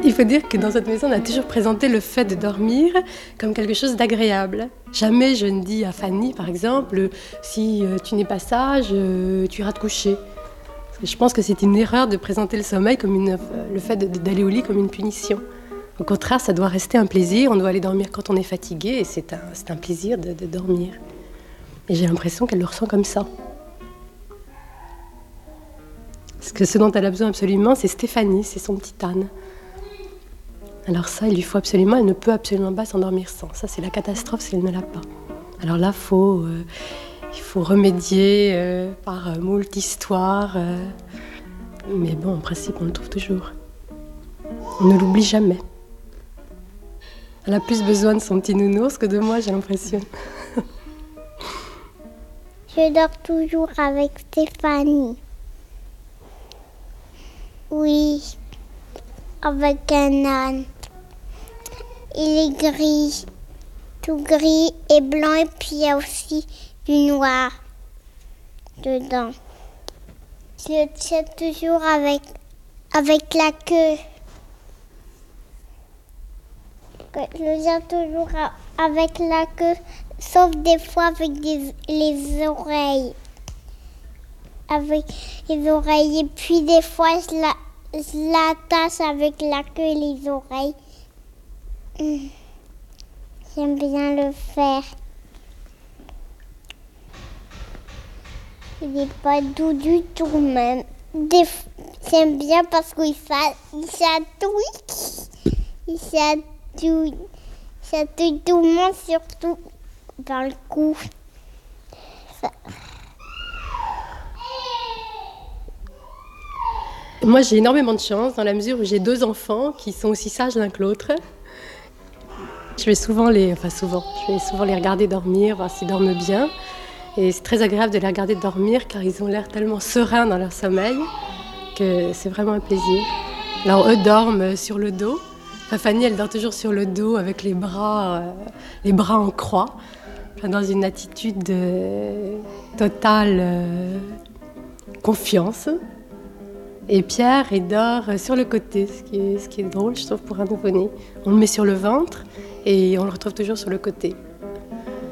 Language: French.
Il faut dire que dans cette maison, on a toujours présenté le fait de dormir comme quelque chose d'agréable. Jamais je ne dis à Fanny, par exemple, si tu n'es pas sage, tu iras te coucher. Parce que je pense que c'est une erreur de présenter le sommeil comme le fait d'aller au lit comme une punition. Au contraire, ça doit rester un plaisir. On doit aller dormir quand on est fatigué et c'est un plaisir de dormir. Et j'ai l'impression qu'elle le ressent comme ça. Parce que ce dont elle a besoin absolument, c'est Stéphanie, c'est son petit âne. Alors ça, il lui faut absolument, elle ne peut absolument pas s'endormir sans. Ça, c'est la catastrophe si elle ne l'a pas. Alors là, il faut remédier par moult histoires. Mais bon, en principe, on le trouve toujours. On ne l'oublie jamais. Elle a plus besoin de son petit nounours que de moi, j'ai l'impression. Je dors toujours avec Stéphanie. Oui, avec un âne. Il est gris, tout gris et blanc, et puis il y a aussi du noir dedans. Je le tiens toujours avec la queue. Je le tiens toujours avec la queue, sauf des fois avec les oreilles. Avec les oreilles, et puis des fois je l'attache avec la queue et les oreilles. J'aime bien le faire. Il n'est pas doux du tout même. J'aime bien parce qu'il chatouille. Il chatouille tout le monde, surtout dans le cou. Moi, j'ai énormément de chance dans la mesure où j'ai 2 enfants qui sont aussi sages l'un que l'autre. Je vais souvent les regarder dormir, voir s'ils dorment bien. Et c'est très agréable de les regarder dormir car ils ont l'air tellement sereins dans leur sommeil que c'est vraiment un plaisir. Alors eux dorment sur le dos. Enfin, Fanny, elle dort toujours sur le dos avec les bras en croix, dans une attitude de totale confiance. Et Pierre, il dort sur le côté, ce qui est drôle, je trouve, pour un nouveau-né. On le met sur le ventre et on le retrouve toujours sur le côté.